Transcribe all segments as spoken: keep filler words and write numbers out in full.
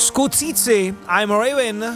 Skutříci, I'm Raven.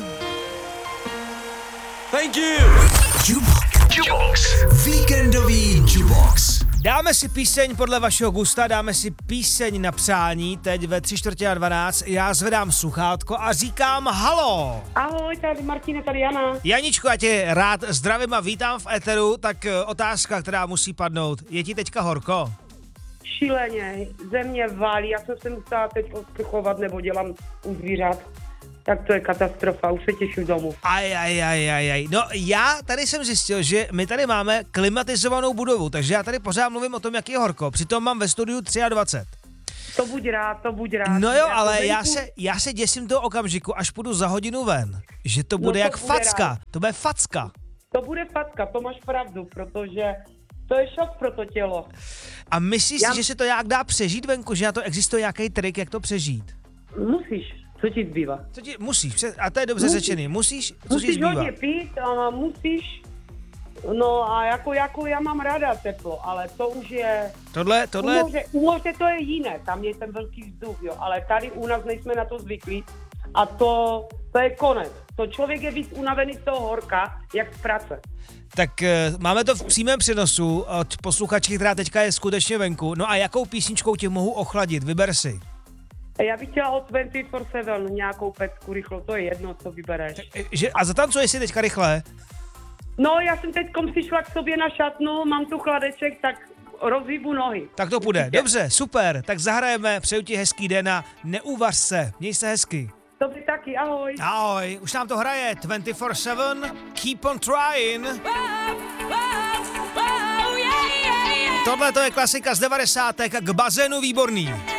Thank you. Jukebox. Jukebox. Víkendový Jukebox. Dáme si píseň podle vašeho gusta, dáme si píseň na přání, teď ve tři čtvrtě na dvanáct, já zvedám sluchátko a říkám halo. Ahoj, tady Martine, tady Jana. Janičko, já tě rád zdravím a vítám v éteru, tak otázka, která musí padnout, je ti teďka horko? Šíleně, země válí, já jsem se musela teď odprchovat, nebo dělám u zvířat. Tak to je katastrofa, už se těším domů. Aj, aj, aj, aj, aj. No já tady jsem zjistil, že my tady máme klimatizovanou budovu, takže já tady pořád mluvím o tom, jak je horko. Přitom mám ve studiu dvacet tři. To buď rád, to buď rád. No jo, jako ale venku, já se, já se děsím toho okamžiku, až půjdu za hodinu ven, že to bude No to jak bude facka. rád. To bude facka. To bude facka, to máš pravdu, protože to je šok pro to tělo. A myslíš Já- si, že se to jak dá přežít venku, že na to existuje nějaký trik, jak to přežít? Musíš, co ti zbývá? Co ti musíš, přes- a to je dobře Musíš. řečený, musíš, co ti Musíš zbývá? hodně pít a musíš, no a jako, jako já mám ráda teplo, ale to už je, Tohle, u tohle, moře, u moře to je jiné, tam je ten velký vzduch, jo, ale tady u nás nejsme na to zvyklí a to, to je konec. To člověk je víc unavený z toho horka, jak z práce. tak uh, máme to v přímém přenosu od posluchačky, která teďka je skutečně venku. No a jakou písničkou tě mohu ochladit, vyber si. A já bych chtěla od dvacet čtyři sedm nějakou pecku rychlo, to je jedno, co vybereš. E, Že, a zatancuješ si teďka rychle? No, já jsem teď přišla k sobě na šatnu, mám tu chladeček, tak rozhýbu nohy. Tak to půjde. Dobře, super. Tak zahrajeme, přeju ti hezký den a neuvař se. Měj se hezky. To by taky, ahoj. Ahoj, už nám to hraje dvacet čtyři sedm, keep on trying. Tohle to je klasika z devadesátek k bazénu výborný.